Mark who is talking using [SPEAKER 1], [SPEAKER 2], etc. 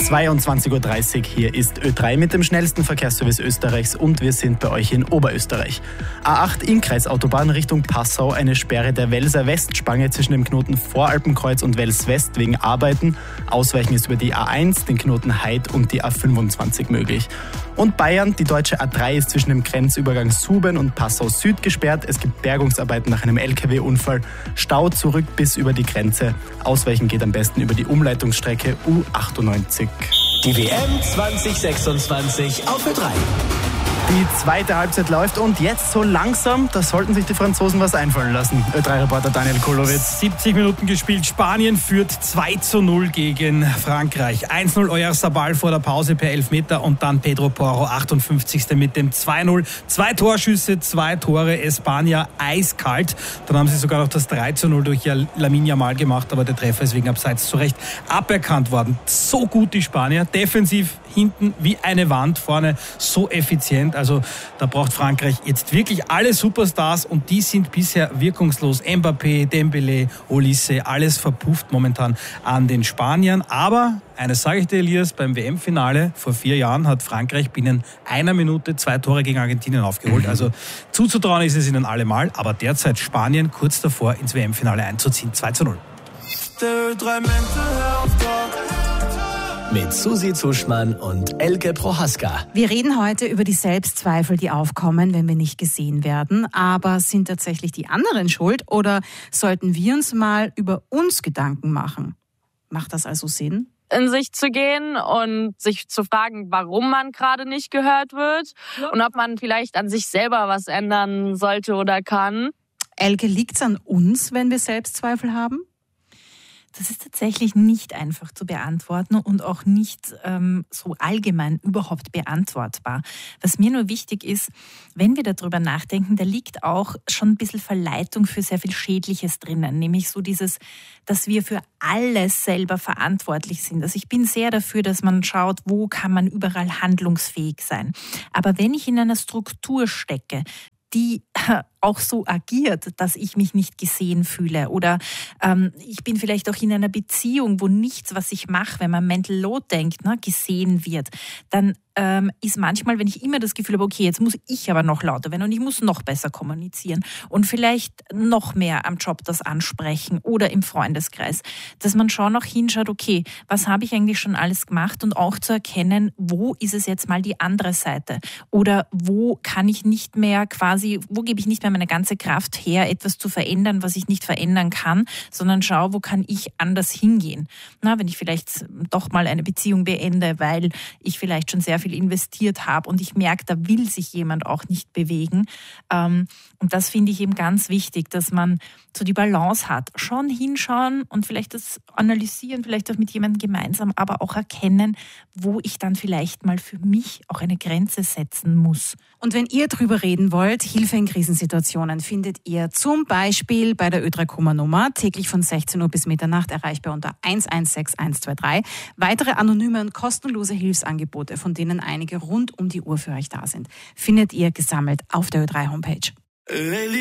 [SPEAKER 1] 22:30 Uhr, hier ist Ö3 mit dem schnellsten Verkehrsservice Österreichs und wir sind bei euch in Oberösterreich. A8 Innkreisautobahn Richtung Passau, eine Sperre der Welser Westspange zwischen dem Knoten Voralpenkreuz und Wels West wegen Arbeiten. Ausweichen ist über die A1, den Knoten Heid und die A25 möglich. Und Bayern, die deutsche A3 ist zwischen dem Grenzübergang Suben und Passau Süd gesperrt. Es gibt Bergungsarbeiten nach einem LKW-Unfall. Stau zurück bis über die Grenze. Ausweichen geht am besten über die Umleitungsstrecke U98.
[SPEAKER 2] Die WM 2026 auf Ö3.
[SPEAKER 1] Die zweite Halbzeit läuft und jetzt so langsam, da sollten sich die Franzosen was einfallen lassen. Ö3-Reporter Daniel Kulowitz.
[SPEAKER 3] 70 Minuten gespielt. Spanien führt 2:0 gegen Frankreich. 1:0 Oyarzabal vor der Pause per Elfmeter und dann Pedro Porro, 58. mit dem 2:0. 2 Torschüsse, 2 Tore. Espanja eiskalt. Dann haben sie sogar noch das 3:0 durch Lamine Yamal gemacht, aber der Treffer ist wegen Abseits zu Recht aberkannt worden. So gut die Spanier. Defensiv hinten wie eine Wand, vorne so effizient. Also da braucht Frankreich jetzt wirklich alle Superstars und die sind bisher wirkungslos. Mbappé, Dembélé, Olise, alles verpufft momentan an den Spaniern. Aber eines sage ich dir, Elias, beim WM-Finale vor 4 Jahren hat Frankreich binnen einer Minute 2 Tore gegen Argentinien aufgeholt. Also zuzutrauen ist es ihnen allemal. Aber derzeit Spanien kurz davor, ins WM-Finale einzuziehen. 2:0.
[SPEAKER 2] Mit Susi Zuschmann und Elke Prohaska.
[SPEAKER 4] Wir reden heute über die Selbstzweifel, die aufkommen, wenn wir nicht gesehen werden. Aber sind tatsächlich die anderen schuld oder sollten wir uns mal über uns Gedanken machen? Macht das also Sinn?
[SPEAKER 5] In sich zu gehen und sich zu fragen, warum man gerade nicht gehört wird und ob man vielleicht an sich selber was ändern sollte oder kann.
[SPEAKER 4] Elke, liegt's an uns, wenn wir Selbstzweifel haben?
[SPEAKER 6] Das ist tatsächlich nicht einfach zu beantworten und auch nicht so allgemein überhaupt beantwortbar. Was mir nur wichtig ist, wenn wir darüber nachdenken, da liegt auch schon ein bisschen Verleitung für sehr viel Schädliches drinnen. Nämlich so dieses, dass wir für alles selber verantwortlich sind. Also ich bin sehr dafür, dass man schaut, wo kann man überall handlungsfähig sein. Aber wenn ich in einer Struktur stecke, die auch so agiert, dass ich mich nicht gesehen fühle. Oder ich bin vielleicht auch in einer Beziehung, wo nichts, was ich mache, wenn man Mental Load denkt, gesehen wird. Dann ist manchmal, wenn ich immer das Gefühl habe, okay, jetzt muss ich aber noch lauter werden und ich muss noch besser kommunizieren und vielleicht noch mehr am Job das ansprechen oder im Freundeskreis, dass man schon noch hinschaut, okay, was habe ich eigentlich schon alles gemacht und auch zu erkennen, wo ist es jetzt mal die andere Seite oder wo kann ich nicht mehr quasi, wo gebe ich nicht mehr meine ganze Kraft her, etwas zu verändern, was ich nicht verändern kann, sondern schau, wo kann ich anders hingehen. Wenn ich vielleicht doch mal eine Beziehung beende, weil ich vielleicht schon sehr viel investiert habe und ich merke, da will sich jemand auch nicht bewegen. Und das finde ich eben ganz wichtig, dass man so die Balance hat. Schon hinschauen und vielleicht das analysieren, vielleicht auch mit jemandem gemeinsam, aber auch erkennen, wo ich dann vielleicht mal für mich auch eine Grenze setzen muss.
[SPEAKER 4] Und wenn ihr drüber reden wollt, Hilfe in Krisensituationen findet ihr zum Beispiel bei der Ö3-Nummer täglich von 16 Uhr bis Mitternacht erreichbar unter 116123. Weitere anonyme und kostenlose Hilfsangebote, von denen einige rund um die Uhr für euch da sind, findet ihr gesammelt auf der Ö3-Homepage.